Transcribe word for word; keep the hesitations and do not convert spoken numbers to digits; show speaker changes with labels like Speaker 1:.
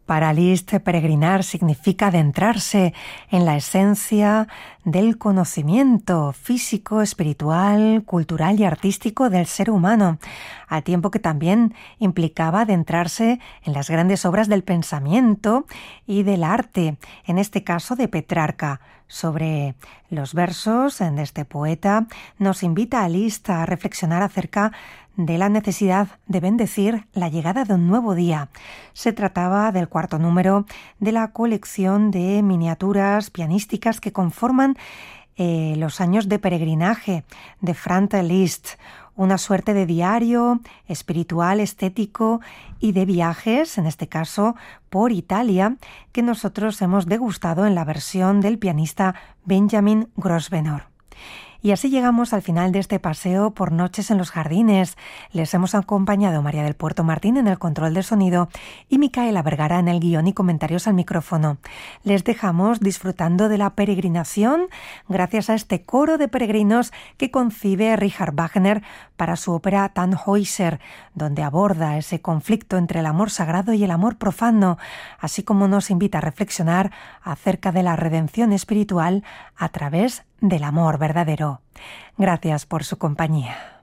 Speaker 1: Para Liszt, peregrinar significa adentrarse en la esencia del conocimiento físico, espiritual, cultural y artístico del ser humano, al tiempo que también implicaba adentrarse en las grandes obras del pensamiento y del arte, en este caso de Petrarca. Sobre los versos de este poeta nos invita a Liszt a reflexionar acerca de la necesidad de bendecir la llegada de un nuevo día. Se trataba del cuarto número de la colección de miniaturas pianísticas que conforman eh, los años de peregrinaje de Franz Liszt, una suerte de diario espiritual, estético y de viajes, en este caso por Italia, que nosotros hemos degustado en la versión del pianista Benjamin Grosvenor. Y así llegamos al final de este paseo por Noches en los Jardines. Les hemos acompañado María del Puerto Martín en el control de sonido y Micaela Vergara en el guión y comentarios al micrófono. Les dejamos disfrutando de la peregrinación gracias a este coro de peregrinos que concibe Richard Wagner para su ópera Tannhäuser, donde aborda ese conflicto entre el amor sagrado y el amor profano, así como nos invita a reflexionar acerca de la redención espiritual a través del amor verdadero. Gracias por su compañía.